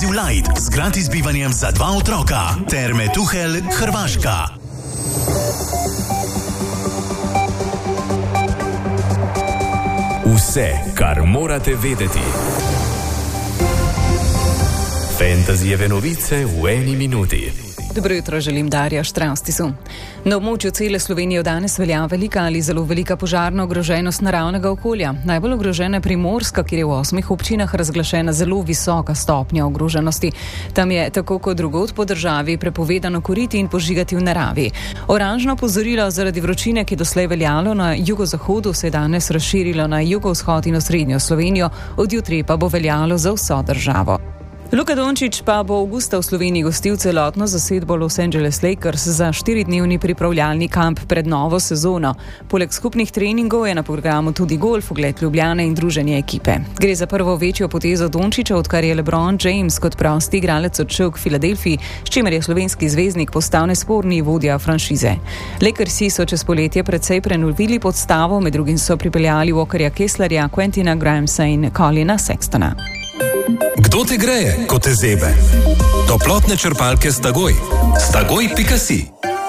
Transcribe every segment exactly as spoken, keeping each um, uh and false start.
Ekskluziv Light z gratis bivanjem za dva otroka. Terme Tuhelj, Hrvaška. Vse, kar morate vedeti. Fantasyjeve novice v eni minuti. Dobro jutro, želim Darja Štrastisu. Na območju cele Slovenije danes velja velika ali zelo velika požarna ogroženost naravnega okolja. Najbolj ogrožena je Primorska, kjer je v osmih občinah razglašena zelo visoka stopnja ogroženosti. Tam je, tako kot drugod po državi, prepovedano kuriti in požigati v naravi. Oranžno opozorilo zaradi vročine, ki doslej veljalo na jugozahodu, se je danes razširilo na jugovzhod in osrednjo Slovenijo, od jutri pa bo veljalo za vso državo. Luka Dončić pa bo avgusta v Sloveniji gostil celotno zasedbo Los Angeles Lakers za štiridnevni pripravljalni kamp pred novo sezono. Poleg skupnih treningov je na programu tudi golf, ogled Ljubljane in druženje ekipe. Gre za prvo večjo potezo Dončića, odkar je LeBron James kot prosti igralec odšel k Filadelfiji, s čimer je slovenski zvezdnik postal nesporni vodja franšize. Lakersi so čez poletje precej prenovili podstavo, med drugim so pripeljali Walkerja Kesslerja, Quentina Grimesa in Collina Sextona. Kdo te greje, ko te zebe? Toplotne črpalke Stagoj. Stagoj pika si.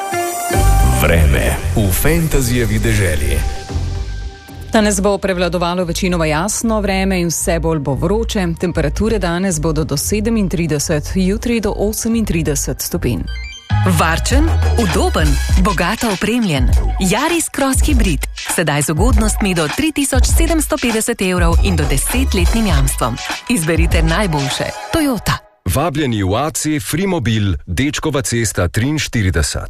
Vreme v Fantasyjevi deželi. Danes bo prevladovalo večinoma jasno vreme in vse bolj bo vroče. Temperature danes bodo do sedemintrideset, jutri do osemintrideset stopinj. Varčen, udoben, bogato opremljen. Yaris Cross Hybrid. Sedaj z ugodnostmi do tri tisoč sedemsto petdeset evrov in do desetletnim jamstvom. Izberite najboljše. Toyota. Vabljeni v A C Frimobil, Dečkova cesta triinštirideset.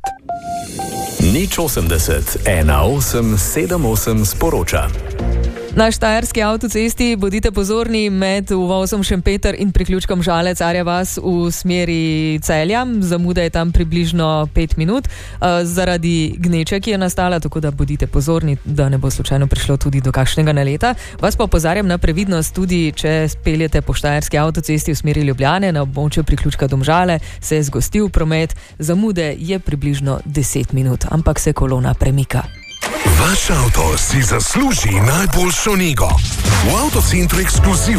Nič osemdeset, ena osem sedem osem sporoča. Na štajerski avtocesti bodite pozorni med uvozom Šempeter in priključkom Žalec Arja vas v smeri Celja. Zamuda je tam približno pet minut uh, zaradi gneče, ki je nastala, tako da bodite pozorni, da ne bo slučajno prišlo tudi do kakšnega naleta. Vas pa opozarjam na previdnost tudi, če speljete po štajerski avtocesti v smeri Ljubljane, na območju priključka Domžale se je zgostil promet. Zamude je približno deset minut, ampak se kolona premika. Vaš avto si zasluži najboljšo nego. V Avtocentru Ekskluziv